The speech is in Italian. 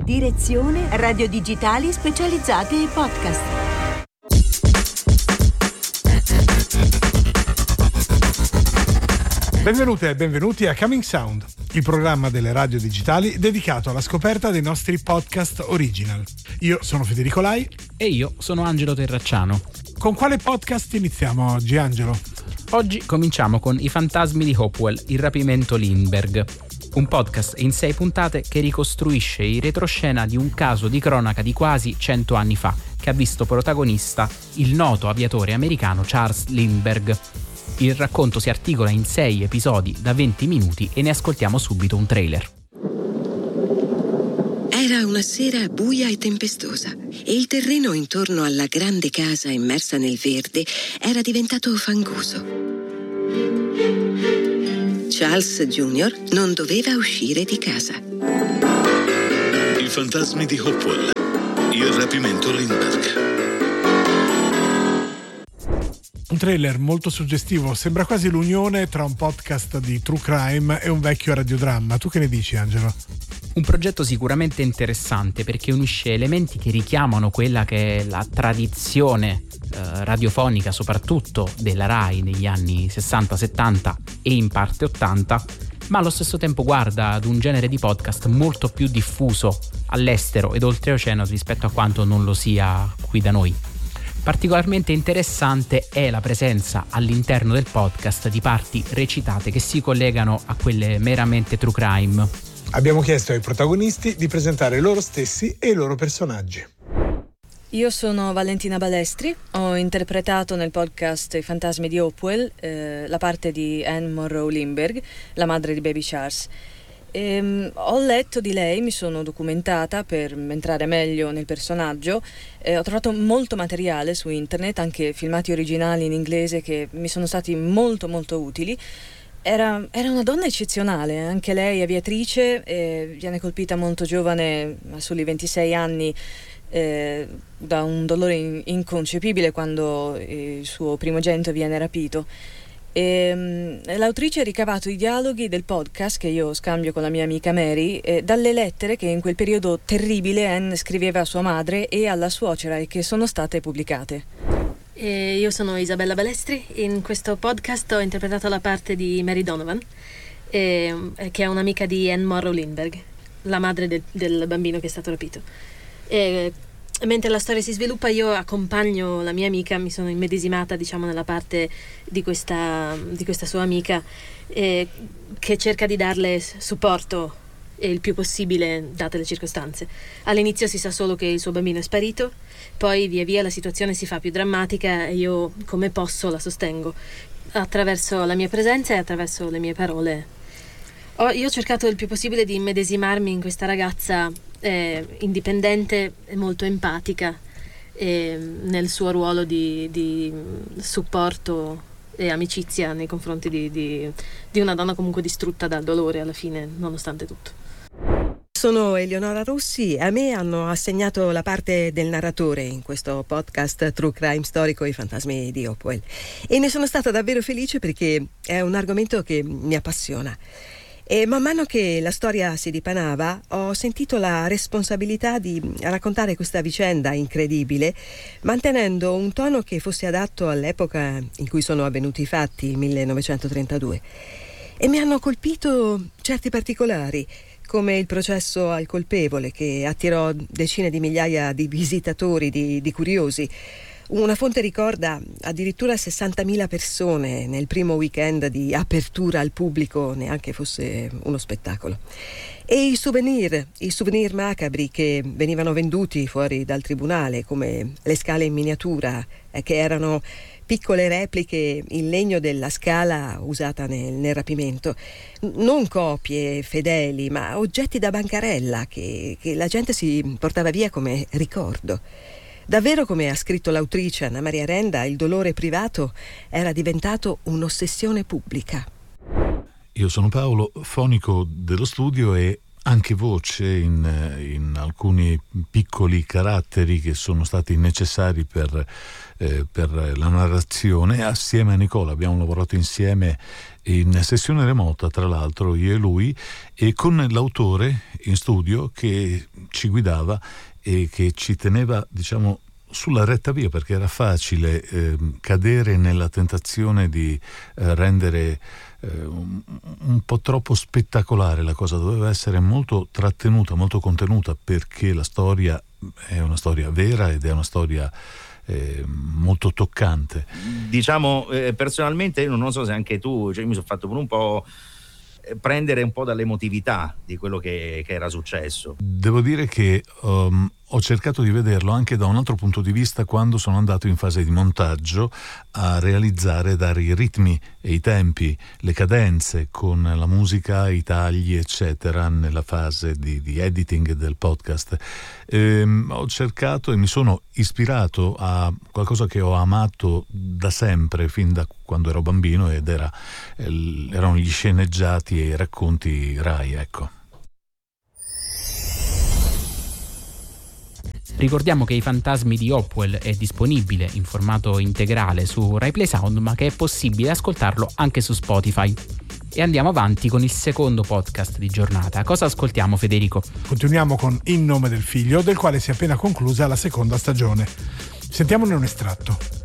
Direzione Radio Digitali Specializzate e Podcast. Benvenute e benvenuti a Coming Sound, il programma delle radio digitali dedicato alla scoperta dei nostri podcast original. Io sono Federico Lai e io sono Angelo Terracciano. Con quale podcast iniziamo oggi, Angelo? Oggi cominciamo con I fantasmi di Hopewell, il rapimento Lindbergh, un podcast in 6 puntate che ricostruisce il retroscena di un caso di cronaca di quasi 100 anni fa, che ha visto protagonista il noto aviatore americano Charles Lindbergh. Il racconto si articola in 6 episodi da 20 minuti e ne ascoltiamo subito un trailer. Era una sera buia e tempestosa e il terreno intorno alla grande casa immersa nel verde era diventato fangoso. Charles Jr. non doveva uscire di casa. I fantasmi di Hopewell, il rapimento Lindbergh. Un trailer molto suggestivo, sembra quasi l'unione tra un podcast di true crime e un vecchio radiodramma. Tu che ne dici, Angelo? Un progetto sicuramente interessante perché unisce elementi che richiamano quella che è la tradizione radiofonica, soprattutto della Rai negli anni 60-70 e in parte 80, ma allo stesso tempo guarda ad un genere di podcast molto più diffuso all'estero ed oltreoceano rispetto a quanto non lo sia qui da noi. Particolarmente interessante è la presenza all'interno del podcast di parti recitate che si collegano a quelle meramente true crime. Abbiamo chiesto ai protagonisti di presentare loro stessi e i loro personaggi. Io sono Valentina Balestri, ho interpretato nel podcast I fantasmi di Hopewell la parte di Anne Monroe Lindbergh, la madre di Baby Charles. Ho letto di lei, mi sono documentata per entrare meglio nel personaggio, ho trovato molto materiale su internet, anche filmati originali in inglese che mi sono stati molto molto utili. Era una donna eccezionale, anche lei aviatrice, viene colpita molto giovane, a soli 26 anni, da un dolore inconcepibile quando il suo primogenito viene rapito. L'autrice ha ricavato i dialoghi del podcast che io scambio con la mia amica Mary dalle lettere che in quel periodo terribile Anne scriveva a sua madre e alla suocera e che sono state pubblicate. Io sono Isabella Balestri, in questo podcast ho interpretato la parte di Mary Donovan, che è un'amica di Anne Monroe Lindbergh, la madre del bambino che è stato rapito. Mentre la storia si sviluppa io accompagno la mia amica, mi sono immedesimata nella parte di questa sua amica che cerca di darle supporto il più possibile date le circostanze. All'inizio si sa solo che il suo bambino è sparito, poi via via la situazione si fa più drammatica e io come posso la sostengo attraverso la mia presenza e attraverso le mie parole. Io ho cercato il più possibile di immedesimarmi in questa ragazza indipendente e molto empatica nel suo ruolo di supporto e amicizia nei confronti di una donna comunque distrutta dal dolore alla fine, nonostante tutto. Sono Eleonora Rossi e a me hanno assegnato la parte del narratore in questo podcast True Crime storico I fantasmi di Hopewell e ne sono stata davvero felice perché è un argomento che mi appassiona. E man mano che la storia si dipanava ho sentito la responsabilità di raccontare questa vicenda incredibile mantenendo un tono che fosse adatto all'epoca in cui sono avvenuti i fatti, 1932. E mi hanno colpito certi particolari, come il processo al colpevole che attirò decine di migliaia di visitatori, di curiosi. Una fonte ricorda addirittura 60.000 persone nel primo weekend di apertura al pubblico, neanche fosse uno spettacolo. E i souvenir macabri che venivano venduti fuori dal tribunale, come le scale in miniatura, che erano piccole repliche in legno della scala usata nel rapimento. Non copie fedeli, ma oggetti da bancarella che la gente si portava via come ricordo. Davvero, come ha scritto l'autrice Anna Maria Renda, il dolore privato era diventato un'ossessione pubblica. Io sono Paolo, fonico dello studio e anche voce in alcuni piccoli caratteri che sono stati necessari per la narrazione. Assieme a Nicola abbiamo lavorato insieme in sessione remota, tra l'altro io e lui, e con l'autore in studio che ci guidava e che ci teneva, diciamo, sulla retta via, perché era facile cadere nella tentazione di rendere un po' troppo spettacolare la cosa. Doveva essere molto trattenuta, molto contenuta, perché la storia è una storia vera ed è una storia molto toccante. Diciamo, personalmente io non so se anche tu, cioè, mi sono fatto pure un po' prendere un po' dall'emotività di quello che era successo. Devo dire che ho cercato di vederlo anche da un altro punto di vista quando sono andato in fase di montaggio a realizzare, dare i ritmi e i tempi, le cadenze con la musica, i tagli eccetera nella fase di editing del podcast. Ho cercato e mi sono ispirato a qualcosa che ho amato da sempre, fin da quando ero bambino, ed erano gli sceneggiati e i racconti Rai, ecco. Ricordiamo che I Fantasmi di Hopewell è disponibile in formato integrale su Rai Play Sound, ma che è possibile ascoltarlo anche su Spotify. E andiamo avanti con il secondo podcast di giornata. Cosa ascoltiamo, Federico? Continuiamo con In nome del figlio, del quale si è appena conclusa la seconda stagione. Sentiamone un estratto.